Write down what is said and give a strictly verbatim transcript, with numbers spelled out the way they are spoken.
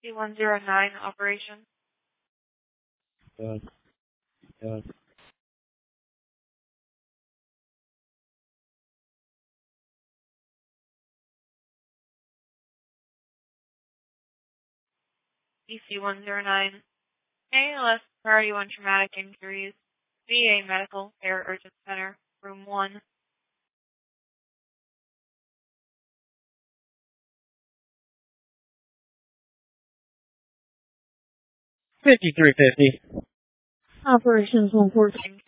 C one zero nine operation. Good. Good. E C one zero nine. A L S Priority one Traumatic Injuries. V A Medical Air Urgent Center. Room one. fifty-three fifty. Operations one fourteen.